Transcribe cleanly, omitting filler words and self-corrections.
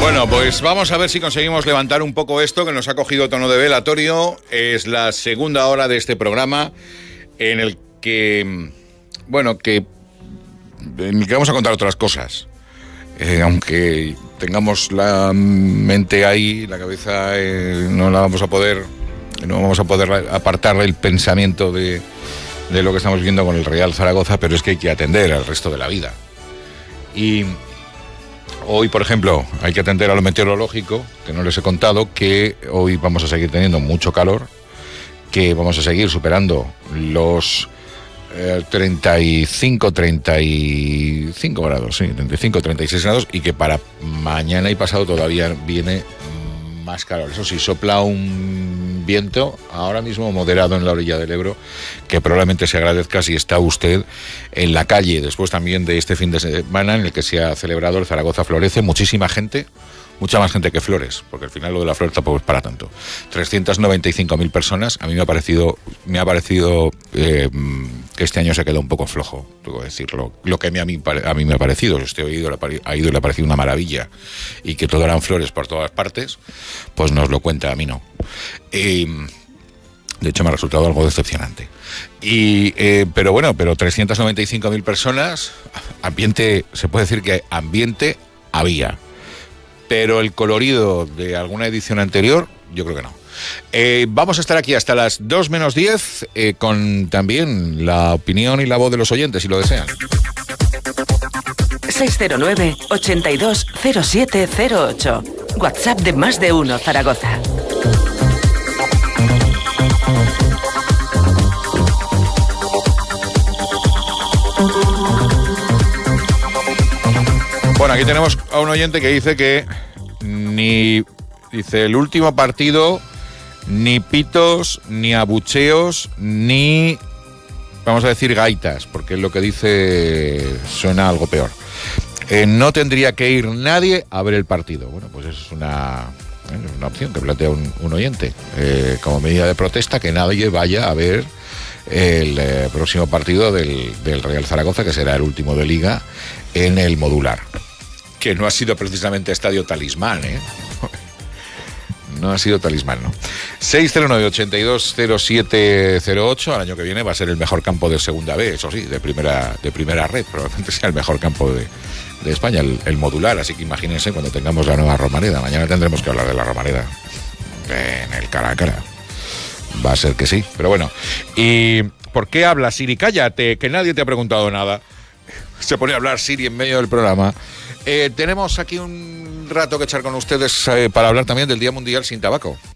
Bueno, pues vamos a ver si conseguimos levantar un poco esto que nos ha cogido tono de velatorio. Es la segunda hora de este programa en el que, vamos a contar otras cosas. Aunque tengamos la mente ahí, la cabeza, no vamos a poder apartar el pensamiento de lo que estamos viendo con el Real Zaragoza, pero es que hay que atender al resto de la vida. Y hoy, por ejemplo, hay que atender a lo meteorológico, que no les he contado, que hoy vamos a seguir teniendo mucho calor, que vamos a seguir superando los 35 grados, sí, 35, 36 grados, y que para mañana y pasado todavía viene más calor. Eso sí, sopla un viento ahora mismo moderado en la orilla del Ebro, que probablemente se agradezca si está usted en la calle, después también de este fin de semana en el que se ha celebrado el Zaragoza Florece. Muchísima gente, mucha más gente que Flores, porque al final lo de la Flor tampoco es para tanto. 395.000 personas. A mí me ha parecido que este año se quedó un poco flojo, tengo que decirlo. Lo que a mí me ha parecido, si usted ha ido y le ha parecido una maravilla, y que todo eran flores por todas partes, pues nos lo cuenta, a mí no. De hecho, me ha resultado algo decepcionante. Pero 395.000 personas, ambiente, se puede decir que ambiente había. Pero el colorido de alguna edición anterior, yo creo que no. Vamos a estar aquí hasta las 2 menos 10 con también la opinión y la voz de los oyentes, si lo desean. 609-820708. WhatsApp de Más de Uno Zaragoza. Bueno, aquí tenemos a un oyente que dice que el último partido, ni pitos, ni abucheos, ni, vamos a decir, gaitas, porque es lo que dice, suena algo peor. No tendría que ir nadie a ver el partido. Bueno, pues es una opción que plantea un oyente. Como medida de protesta, que nadie vaya a ver el próximo partido del Real Zaragoza, que será el último de Liga, en el Modular. Que no ha sido precisamente estadio talismán, ¿eh? No ha sido talismán, ¿no? 609-820708. Al año que viene va a ser el mejor campo de segunda B, eso sí, de primera red. Probablemente sea el mejor campo de España, el Modular. Así que imagínense cuando tengamos la nueva Romareda. Mañana tendremos que hablar de la Romareda en el cara a cara. Va a ser que sí, pero bueno. ¿Y por qué habla Siri? Cállate, que nadie te ha preguntado nada. Se pone a hablar Siri en medio del programa. Tenemos aquí un rato que echar con ustedes para hablar también del Día Mundial sin Tabaco.